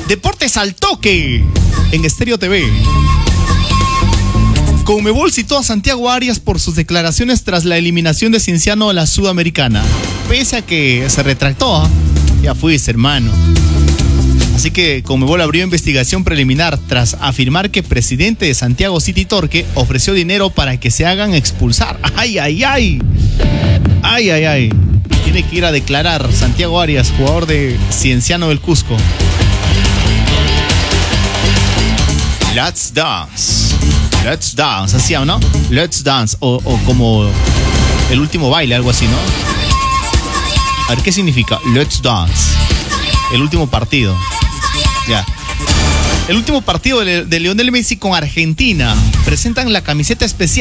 Deportes al toque en Estéreo TV. Conmebol citó a Santiago Arias por sus declaraciones tras la eliminación de Cienciano a la Sudamericana. Pese a que se retractó, ya fuiste, hermano. Así que Conmebol abrió investigación preliminar tras afirmar que presidente de Santiago City Torque ofreció dinero para que se hagan expulsar. ¡Ay, ay, ay! ¡Ay, ay, ay! Tiene que ir a declarar Santiago Arias, jugador de Cienciano del Cusco. Let's dance. Let's dance, así, ¿no? Let's dance. O como el último baile, algo así, ¿no? A ver, ¿qué significa? Let's dance. El último partido. Ya. El último partido de Lionel Messi con Argentina. Presentan la camiseta especial.